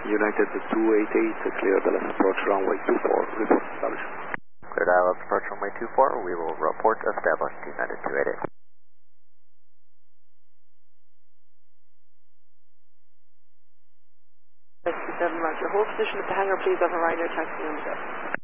United 288, clear Dallas approach runway 24, report established. Clear Dallas approach runway 24, we will report established United 288. 7 Roger, hold position at the hangar, please override your taxi window.